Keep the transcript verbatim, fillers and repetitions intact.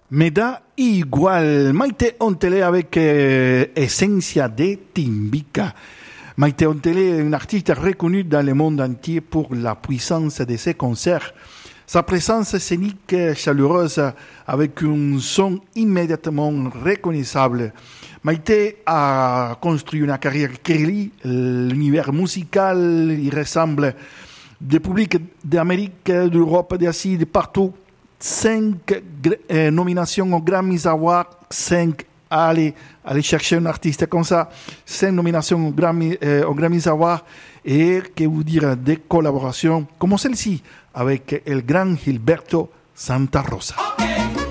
Me da igual. Maite Ontele avec euh, Essentia de Timbica. Maite Ontele est une artiste reconnue dans le monde entier pour la puissance de ses concerts. Sa présence scénique chaleureuse avec un son immédiatement reconnaissable. Maite a construit une carrière qui relie l'univers musical. Il ressemble des publics d'Amérique, d'Europe, d'Asie, de partout. Cinq euh, nominations aux Grammys Awards, cinq, allez, allez chercher un artiste comme ça, cinq nominations aux Grammy, euh, aux Grammys Awards, et que vous dire des collaborations comme celle-ci avec le grand Gilberto Santa Rosa. Okay.